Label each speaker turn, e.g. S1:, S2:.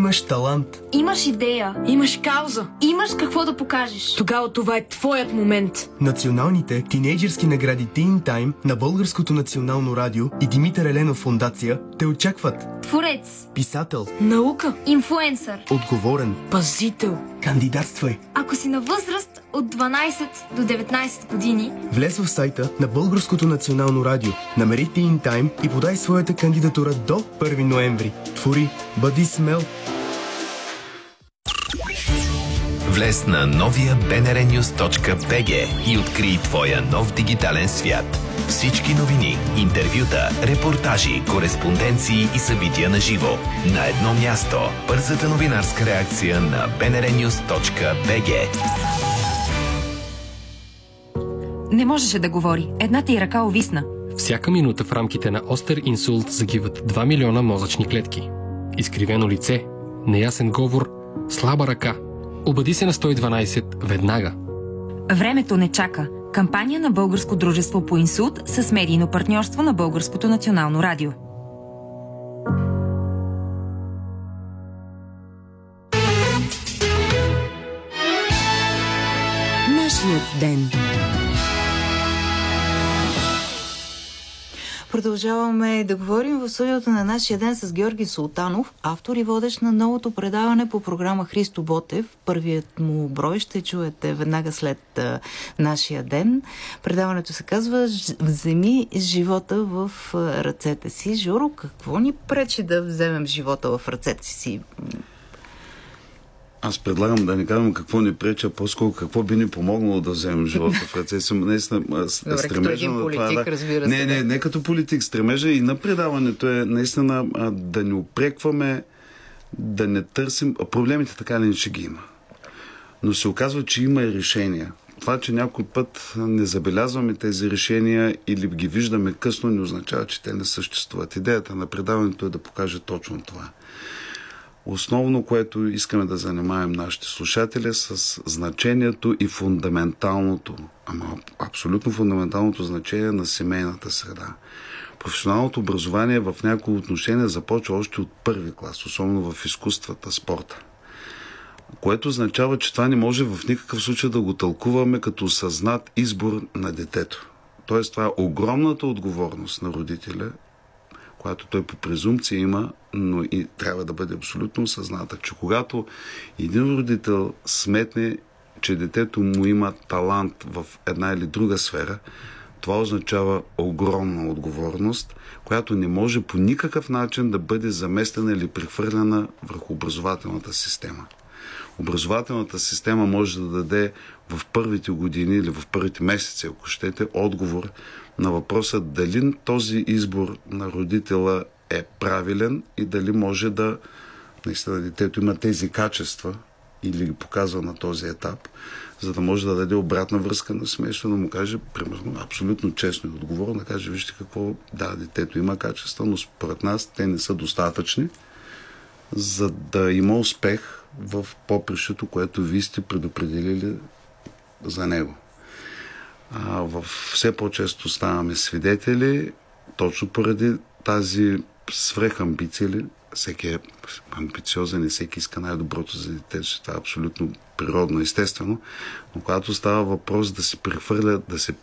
S1: Имаш талант.
S2: Имаш идея.
S3: Имаш кауза.
S2: Имаш какво да покажеш.
S3: Тогава това е твоят момент.
S1: Националните тинейджърски награди Teen Time на Българското национално радио и Димитър Еленов фондация те очакват.
S2: Творец.
S1: Писател.
S3: Наука.
S2: Инфлуенсър.
S1: Отговорен.
S3: Пазител.
S1: Кандидатствай.
S2: Ако си на възраст от 12 до 19 години,
S1: Влез в сайта на Българското национално радио, намери Teen Time и подай своята кандидатура до 1 ноември. Твори, бъди смел.
S4: Влез на новия bnrnews.bg и открий твоя нов дигитален свят. Всички новини, интервюта, репортажи, кореспонденции и събития на живо. На едно място. Бързата новинарска реакция на bnrnews.bg.
S5: Не можеше да говори. Едната й ръка увисна.
S6: Всяка минута в рамките на остър инсулт загиват 2 милиона мозъчни клетки. Изкривено лице, неясен говор, слаба ръка. Обади се на 112 веднага.
S5: Времето не чака. Кампания на Българско дружество по инсулт с медийно партньорство на Българското национално радио.
S7: Нашият ден.
S8: Продължаваме да говорим в студиото на Нашия ден с Георги Султанов, автор и водещ на новото предаване по програма Христо Ботев. Първият му брой ще чуете веднага след Нашия ден. Предаването се казва "Вземи живота в ръцете си". Жоро, какво ни пречи да вземем живота в ръцете си?
S9: Аз предлагам да не казвам какво ни пречи, а по-скоро какво би ни помогнало да вземем живота в ръце си.
S8: Добре, като един политик, разбира се.
S9: Не като политик. Стремежа и на предаването е наистина да не упрекваме, да не търсим. Проблемите така не ще ги има. Но се оказва, че има и решения. Това, че някой път не забелязваме тези решения или ги виждаме късно, не означава, че те не съществуват. Идеята на предаването е да покаже точно това. Основно, което искаме да занимаем нашите слушатели с значението и фундаменталното, абсолютно фундаменталното значение на семейната среда. Професионалното образование в някои отношения започва още от първи клас, особено в изкуствата, спорта. Което означава, че това не може в никакъв случай да го тълкуваме като съзнат избор на детето. Тоест, това е огромната отговорност на родителя, която той по презумпция има, но и трябва да бъде абсолютно осъзната, че когато един родител сметне, че детето му има талант в една или друга сфера, това означава огромна отговорност, която не може по никакъв начин да бъде заместена или прехвърлена върху образователната система. Образователната система може да даде в първите години или в първите месеци, ако щете, отговор на въпроса дали този избор на родителя е правилен и дали може да, наистина, детето има тези качества или ги показва на този етап, за да може да даде обратна връзка на семейството, да му каже, примерно, абсолютно честно и отговорно, да каже, вижте какво, да, детето има качества, но според нас те не са достатъчни, за да има успех в попрището, което вие сте предопределили за него. Все по-често ставаме свидетели, точно поради тази свръхамбиция. Всеки е амбициозен и всеки иска най-доброто за детето си. Това е абсолютно природно, естествено. Но когато става въпрос да се прехвърля, да се